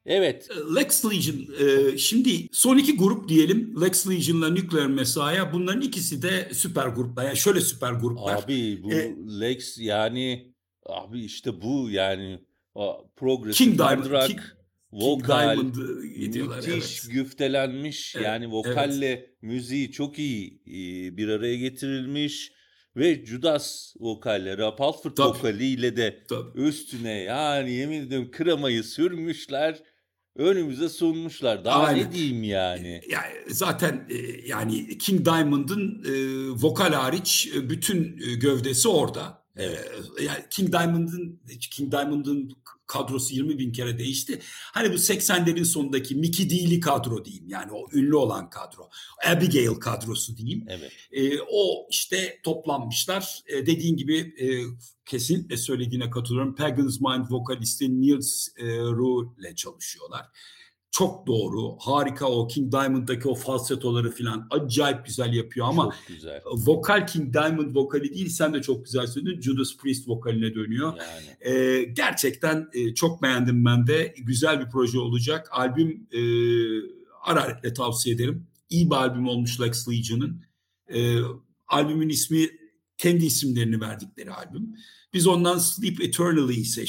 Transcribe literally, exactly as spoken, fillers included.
Evet. Lex Legion, eee, şimdi son iki grup diyelim, Lex Legion'la Nuclear Messiah, bunların ikisi de süper gruplar. Yani şöyle süper gruplar. Abi bu Eee Lex yani abi işte bu yani a King progresif hard Diamond King rock, King vokal, Diamond'ı ediyorlar, müthiş evet. güftelenmiş Evet, yani evet. vokalle müziği çok iyi, iii, bir araya getirilmiş ve Judas vokalle, Rob Halford Tabii, vokaliyle de tabii. üstüne yani yemin ediyorum kremayı sürmüşler, önümüze sunmuşlar. Daha Aynen. ne diyeyim Eee, yani? ya, zaten, eee, yani King Diamond'ın, eee, vokal hariç, eee, bütün, eee, gövdesi orada. Evet. Eee, yani King Diamond'ın King Diamond'ın k kadrosu yirmi bin kere değişti. Hani bu seksenlerin sonundaki Mikkey Dee'li kadro diyeyim, yani o ünlü olan kadro. Abigail kadrosu diyeyim. Evet. Eee, o işte toplanmışlar. Eee, dediğin gibi, eee, kesinlikle söylediğine katılıyorum. Pagan's Mind vokalisti Nils, eee, Rue'le çalışıyorlar. Çok doğru, harika o King Diamond'daki o falsetoları filan acayip güzel yapıyor ama Çok güzel. vokal King Diamond vokali değil, sen de çok güzel söyledin, Judas Priest vokaline dönüyor. Yani. Eee, gerçekten, eee, çok beğendim ben de. Güzel bir proje olacak. Albüm, eee, hararetle tavsiye ederim. İyi bir albüm olmuş Lex Legion'ın. Eee, albümün ismi kendi isimlerini verdikleri albüm. Biz ondan Sleep Eternally'yi seçtik.